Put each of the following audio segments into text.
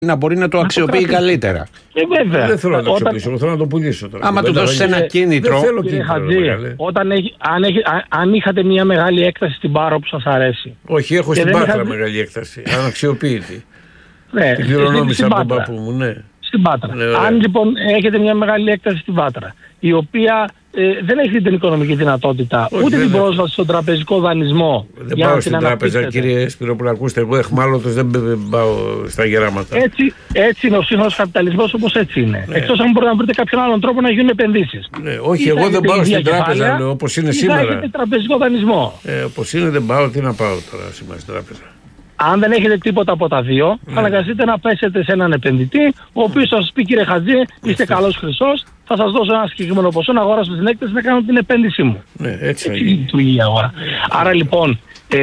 να μπορεί να το αξιοποιεί καλύτερα. Βέβαια. Δεν θέλω να το αξιοποιήσω, εγώ θέλω να το πουλήσω τώρα. Άμα του δώσει ένα κίνητρο. Δεν θέλω Κύριε κίνητρο. Χατζή, αν είχατε μια μεγάλη έκταση στην Πάρο που σας αρέσει. Όχι, έχω στην Πάτρα μεγάλη έκταση. Αναξιοποιητή. Ναι, την κληρονόμησα από τον παππού μου, ναι. Στην Πάτρα. Ναι, αν λοιπόν έχετε μια μεγάλη έκταση στην Πάτρα, η οποία δεν έχει την οικονομική δυνατότητα, όχι, ούτε την πρόσβαση στον τραπεζικό δανεισμό. Δεν πάω στην τράπεζα, κύριε Σπυρόπουλο, ακούστε, εγώ εχμάλωτος δεν πάω στα γεράματα. Έτσι είναι ο σύγχρονος καπιταλισμός, όπως έτσι είναι. Ναι. Εκτός αν μπορείτε να βρείτε κάποιον άλλον τρόπο να γίνουν επενδύσεις. Ναι, όχι, εγώ δεν πάω στην τράπεζα, λέω, όπως είναι σήμερα. Έχετε τραπεζικό δανεισμό. Όπως είναι δεν πάω, τι να πάω τώρα σήμερα στην τράπεζα. Αν δεν έχετε τίποτα από τα δύο, αναγκαστείτε να πέσετε σε έναν επενδυτή, ο οποίος θα σας πει, κύριε Χατζή, είστε καλός χρυσός, θα σας δώσω ένα συγκεκριμένο ποσό να αγοράσω την έκταση να κάνω την επένδυσή μου. Ναι, έτσι λειτουργεί η αγορά. Άρα λοιπόν,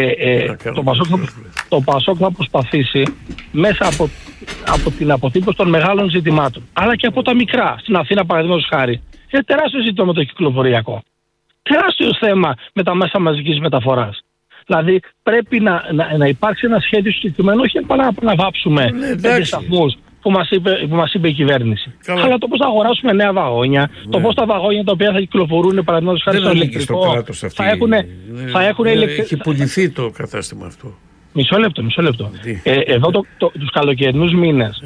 το ΠΑΣΟΚ θα προσπαθήσει μέσα από την αποτύπωση των μεγάλων ζητημάτων, αλλά και από τα μικρά. Στην Αθήνα, παραδείγματος χάρη, είναι τεράστιο ζήτημα με το κυκλοφοριακό. Τεράστιο θέμα με τα μέσα μαζικής μεταφοράς. Δηλαδή πρέπει να υπάρξει ένα σχέδιο συγκεκριμένο, όχι να βάψουμε 5 σταθμούς που μας είπε η κυβέρνηση. Καλά. Αλλά το πώς θα αγοράσουμε νέα βαγόνια, το πώς τα βαγόνια τα οποία θα κυκλοφορούν παραδείγματος χάρη στο ηλεκτρικό θα έχουν Έχει πουληθεί το κατάστημα αυτό. Μισό λεπτό. Εδώ τους καλοκαιρινούς μήνες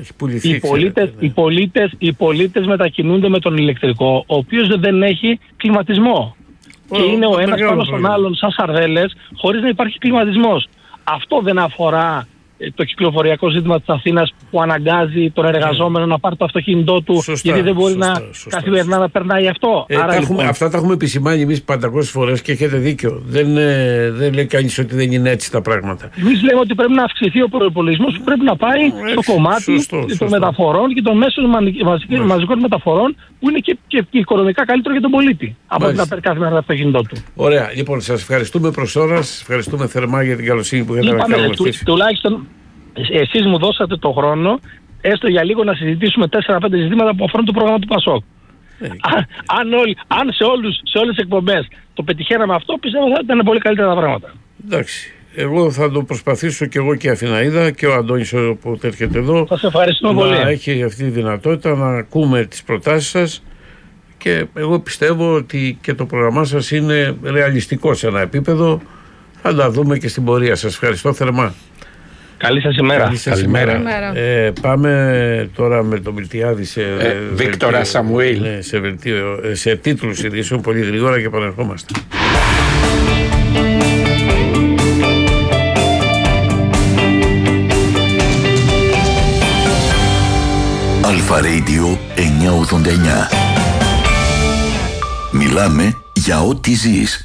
οι πολίτες μετακινούνται με τον ηλεκτρικό, ο οποίος δεν έχει κλιματισμό. Και είναι ο ένας πάνω στον άλλον σαν σαρδέλες, χωρίς να υπάρχει κλιματισμός. Αυτό δεν αφορά το κυκλοφοριακό ζήτημα της Αθήνας που αναγκάζει τον εργαζόμενο να πάρει το αυτοκίνητό του, γιατί δεν μπορεί καθημερινά να περνάει αυτό. Αυτά τα έχουμε επισημάνει εμείς 500 φορές και έχετε δίκιο. Δεν λέει κανείς ότι δεν είναι έτσι τα πράγματα. Εμείς λέμε ότι πρέπει να αυξηθεί ο προϋπολογισμός που πρέπει να πάει στο κομμάτι των μεταφορών και των μέσων μαζικών μεταφορών, που είναι και οικονομικά καλύτερο για τον πολίτη από ότι να παίρνει κάθε μέρα το αυτοκίνητό του. Ωραία. Λοιπόν, σας ευχαριστούμε προς ώρα. Σας ευχαριστούμε θερμά για την καλοσύνη που έχετε να κάνουμε. Τουλάχιστον εσείς μου δώσατε το χρόνο, έστω για λίγο, να συζητήσουμε 4-5 ζητήματα που αφορούν το πρόγραμμα του ΠΑΣΟΚ. Αν σε όλες τις εκπομπές το πετυχαίναμε αυτό, πιστεύω θα ήταν πολύ καλύτερα τα πράγματα. Εντάξει. Εγώ θα το προσπαθήσω και εγώ και η Αθηναίδα και ο Αντώνης όποτε έρχεται εδώ. Σας ευχαριστούμε πολύ. Να έχει αυτή τη δυνατότητα να ακούμε τις προτάσεις σας, και εγώ πιστεύω ότι και το πρόγραμμά σας είναι ρεαλιστικό σε ένα επίπεδο. Θα τα δούμε και στην πορεία. Σας ευχαριστώ θερμά. Καλή σας ημέρα. Καλημέρα. Πάμε τώρα με τον Μιλτιάδη σε Βίκτορα Σαμουήλ. Ναι, σε τίτλους ειδήσεων πολύ γρήγορα και επανερχόμαστε. Αλφα Radio 989. Μιλάμε για ό,τι ζεις.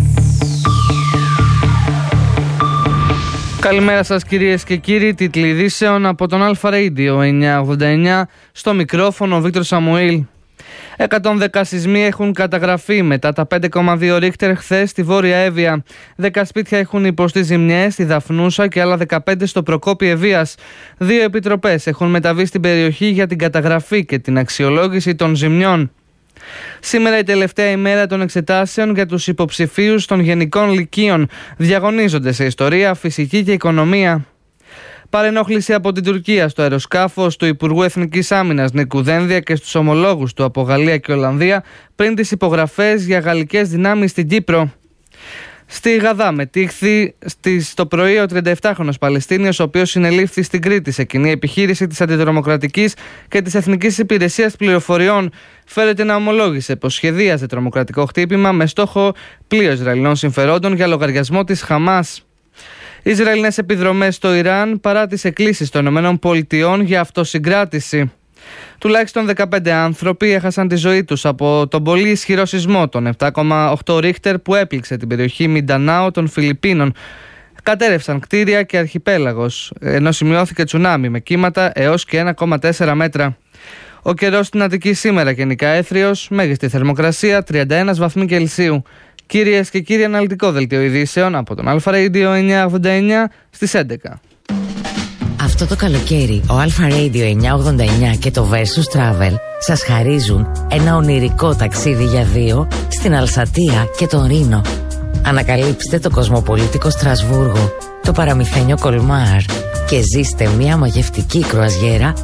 Καλημέρα σας κυρίες και κύριοι, τίτλοι ειδήσεων από τον Αλφα Radio 989, στο μικρόφωνο Βίκτορ Σαμουήλ. 110 σεισμοί έχουν καταγραφεί μετά τα 5,2 ρίχτερ χθες στη Βόρεια Εύβοια. 10 σπίτια έχουν υποστεί ζημιές στη Δαφνούσα και άλλα 15 στο Προκόπη Ευβοίας. 2 επιτροπές έχουν μεταβεί στην περιοχή για την καταγραφή και την αξιολόγηση των ζημιών. Σήμερα η τελευταία ημέρα των εξετάσεων για τους υποψηφίους των γενικών λυκείων. Διαγωνίζονται σε ιστορία, φυσική και οικονομία. Παρενόχληση από την Τουρκία στο αεροσκάφος του Υπουργού Εθνικής Άμυνας Νίκου Δένδια και στους ομολόγους του από Γαλλία και Ολλανδία πριν τις υπογραφές για γαλλικές δυνάμεις στην Κύπρο. Στη Γαδά μετήχθη το πρωί ο 37χρονος Παλαιστίνιος, ο οποίος συνελήφθη στην Κρήτη σε κοινή επιχείρηση της Αντιτρομοκρατικής και της Εθνικής Υπηρεσίας Πληροφοριών. Φέρεται να ομολόγησε πως σχεδίαζε τρομοκρατικό χτύπημα με στόχο πλοίο Ισραηλινών συμφερόντων για λογαριασμό της Χαμάς. Ισραηλινές επιδρομές στο Ιράν παρά τις εκκλήσεις των ΗΠΑ για αυτοσυγκράτηση. Τουλάχιστον 15 άνθρωποι έχασαν τη ζωή τους από τον πολύ ισχυρό σεισμό των 7,8 ρίχτερ που έπληξε την περιοχή Μιντανάο των Φιλιππίνων. Κατέρευσαν κτίρια και αρχιπέλαγος, ενώ σημειώθηκε τσουνάμι με κύματα έως και 1,4 μέτρα. Ο καιρός στην Αττική σήμερα γενικά έθριος, μέγιστη θερμοκρασία 31 βαθμοί Κελσίου. Κυρίες και κύριοι, αναλυτικό δελτίο ειδήσεων από τον Αλφα Radio 989 στις 11. Αυτό το καλοκαίρι ο Αλφα Radio 989 και το Versus Travel σας χαρίζουν ένα ονειρικό ταξίδι για 2 στην Αλσατία και τον Ρήνο. Ανακαλύψτε το κοσμοπολίτικο Στρασβούργο, το παραμυθένιο Κολμάρ, και ζήστε μια μαγευτική κρουαζιέρα